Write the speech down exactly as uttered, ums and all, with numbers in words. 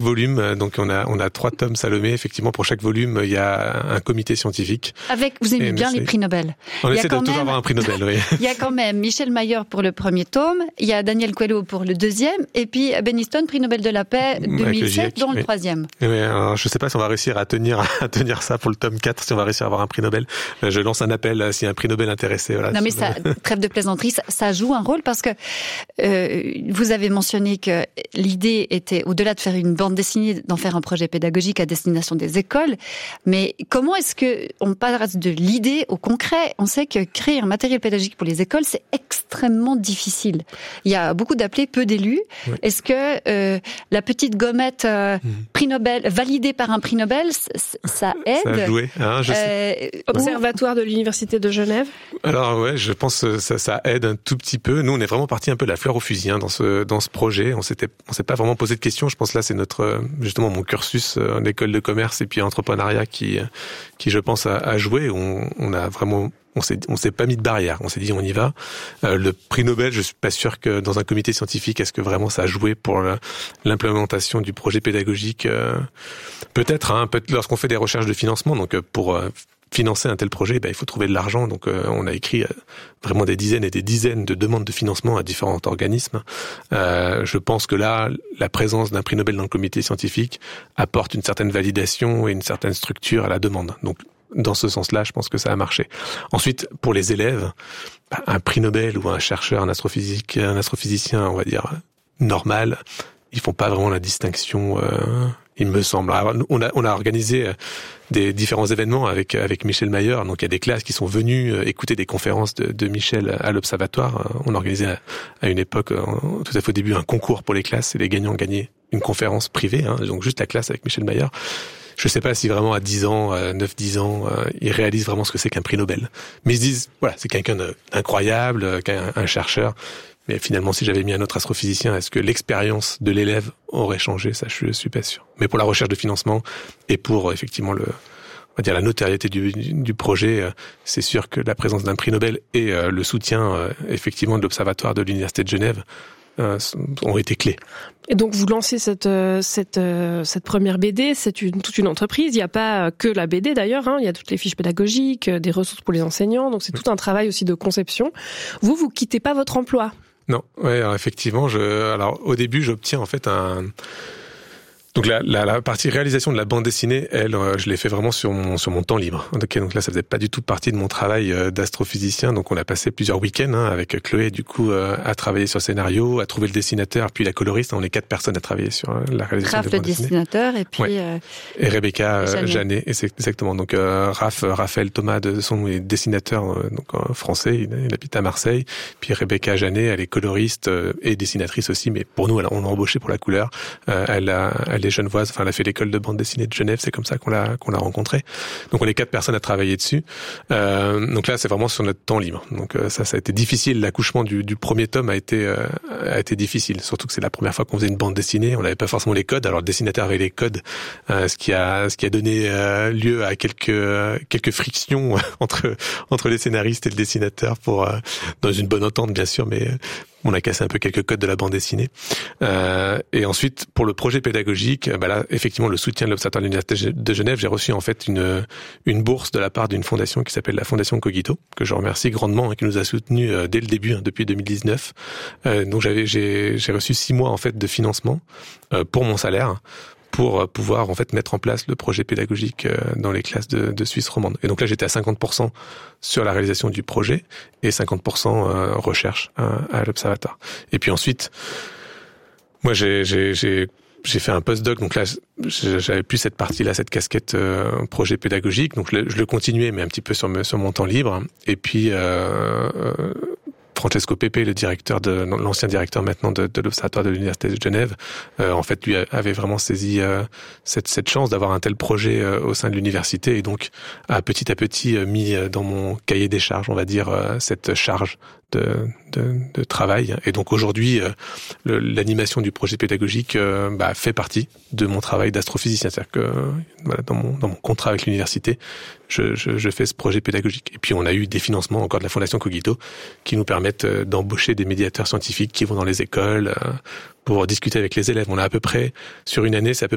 volume. Donc on a on a trois tomes Salomé. Effectivement, pour chaque volume, il y a un comité scientifique. Avec, vous aimez bien les prix Nobel. On essaie de toujours même, avoir un prix Nobel, oui. Il y a quand même Michel Mayor pour le premier tome, il y a Daniel Coelho pour le deuxième, et puis Ben Easton, prix Nobel de la paix deux mille sept, dont oui. le troisième. Oui, alors je ne sais pas si on va réussir à tenir à tenir ça pour le tome quatre, si on va réussir à avoir un prix Nobel. Je lance un appel s'il y a un prix Nobel intéressé. Voilà, non mais ça, trêve de plaisanterie, ça, ça joue un rôle parce que euh, vous avez mentionné que l'idée était, au-delà de faire une bande dessinée, d'en faire un projet pédagogique à destination des écoles. Mais comment est-ce que on passe de l'idée au concret? On sait que créer un matériel pédagogique pour les écoles, c'est extrêmement difficile. Il y a beaucoup d'appelés, peu d'élus. Oui. Est-ce que euh, la petite gommette euh, mmh. prix Nobel, validée par un prix Nobel, ça aide? Ça a joué, hein, je sais. Euh, Observatoire de l'Université de Genève. Alors ouais, je pense que ça, ça aide un tout petit peu. Nous, on est vraiment parti un peu de la fleur au fusil hein, dans ce dans ce projet. On s'était, on s'est pas vraiment posé de questions. Je pense là, c'est notre justement mon cursus en école de commerce et puis entrepreneuriat qui qui je pense a, a joué. On, on a vraiment On s'est, on s'est pas mis de barrière. On s'est dit, on y va. Euh, le prix Nobel, je suis pas sûr que dans un comité scientifique, est-ce que vraiment ça a joué pour le, l'implémentation du projet pédagogique euh, peut-être, hein, peut-être lorsqu'on fait des recherches de financement. Donc pour euh, financer un tel projet, ben, il faut trouver de l'argent. Donc euh, on a écrit euh, vraiment des dizaines et des dizaines de demandes de financement à différents organismes. Euh, je pense que là, la présence d'un prix Nobel dans le comité scientifique apporte une certaine validation et une certaine structure à la demande. Donc dans ce sens-là, je pense que ça a marché. Ensuite, pour les élèves, un prix Nobel ou un chercheur, un astrophysique, un astrophysicien, on va dire, normal, ils font pas vraiment la distinction, euh, il me semble. Alors, on a, on a organisé des différents événements avec, avec Michel Mayor. Donc, il y a des classes qui sont venues écouter des conférences de, de Michel à l'Observatoire. On organisait à, à une époque, tout à fait au début, un concours pour les classes et les gagnants gagnaient une conférence privée, hein, donc juste la classe avec Michel Mayor. Je sais pas si vraiment à dix ans, neuf dix ans, ils réalisent vraiment ce que c'est qu'un prix Nobel. Mais ils se disent, voilà, c'est quelqu'un d'incroyable, un, un chercheur. Mais finalement, si j'avais mis un autre astrophysicien, est-ce que l'expérience de l'élève aurait changé? Ça, je suis pas sûr. Mais pour la recherche de financement et pour effectivement le, on va dire la notoriété du, du projet, c'est sûr que la présence d'un prix Nobel et le soutien effectivement de l'Observatoire de l'Université de Genève ont été clés. Et donc vous lancez cette cette cette première B D, c'est une toute une entreprise. Il n'y a pas que la B D d'ailleurs, hein. Il y a toutes les fiches pédagogiques, des ressources pour les enseignants. Donc c'est tout un travail aussi de conception. Vous vous quittez pas votre emploi? Non, ouais, alors effectivement, je alors au début j'obtiens en fait un Donc la, la, la partie réalisation de la bande dessinée, elle, euh, je l'ai fait vraiment sur mon sur mon temps libre. Okay, donc là, ça faisait pas du tout partie de mon travail euh, d'astrophysicien. Donc on a passé plusieurs week-ends hein, avec Chloé, du coup, euh, à travailler sur le scénario, à trouver le dessinateur, puis la coloriste. On est quatre personnes à travailler sur euh, la réalisation Raph, de la bande dessinée. Raph, le dessinateur, et puis... Ouais. Euh, et Rebecca euh, Janet, et c'est exactement. Donc euh, Raph, Raphaël Thomas, de son est dessinateur euh, donc euh, français, il, il habite à Marseille. Puis Rebecca Janet, elle est coloriste euh, et dessinatrice aussi, mais pour nous, elle, on l'a embauchée pour la couleur. Euh, elle, a, elle est genevoise, enfin, elle a fait l'école de bande dessinée de Genève, c'est comme ça qu'on l'a qu'on l'a rencontré. Donc on est quatre personnes à travailler dessus. Euh, donc là c'est vraiment sur notre temps libre. Donc euh, ça ça a été difficile. L'accouchement du, du premier tome a été euh, a été difficile. Surtout que c'est la première fois qu'on faisait une bande dessinée. On n'avait pas forcément les codes. Alors le dessinateur avait les codes, euh, ce qui a ce qui a donné euh, lieu à quelques euh, quelques frictions entre entre les scénaristes et le dessinateur pour euh, dans une bonne entente bien sûr, mais on a cassé un peu quelques codes de la bande dessinée. Euh, et ensuite, pour le projet pédagogique, bah là, effectivement, le soutien de l'Observatoire de l'Université de Genève, j'ai reçu en fait une une bourse de la part d'une fondation qui s'appelle la Fondation Cogito, que je remercie grandement et qui nous a soutenus euh, dès le début, hein, depuis deux mille dix-neuf. Euh, donc j'avais j'ai j'ai reçu six mois en fait de financement euh, pour mon salaire, pour pouvoir en fait mettre en place le projet pédagogique dans les classes de, de Suisse romande. Et donc là, j'étais à cinquante pour cent sur la réalisation du projet et cinquante pour cent recherche à l'Observatoire. Et puis ensuite, moi, j'ai, j'ai, j'ai, j'ai fait un postdoc. Donc là, j'avais plus cette partie-là, cette casquette euh, projet pédagogique. Donc je le continuais, mais un petit peu sur, me, sur mon temps libre. Et puis... Euh, euh, Francesco Pepe, le directeur de l'ancien directeur maintenant de, de l'Observatoire de l'Université de Genève, euh, en fait lui avait vraiment saisi euh, cette, cette chance d'avoir un tel projet euh, au sein de l'université et donc a petit à petit euh, mis dans mon cahier des charges, on va dire, euh, cette charge de, de, de travail. Et donc aujourd'hui, euh, le, l'animation du projet pédagogique euh, bah, fait partie de mon travail d'astrophysicien. C'est-à-dire que euh, voilà, dans mon dans mon contrat avec l'université, je, je, je fais ce projet pédagogique. Et puis on a eu des financements encore de la Fondation Cogito qui nous permettent d'embaucher des médiateurs scientifiques qui vont dans les écoles pour discuter avec les élèves. On a à peu près, sur une année, c'est à peu près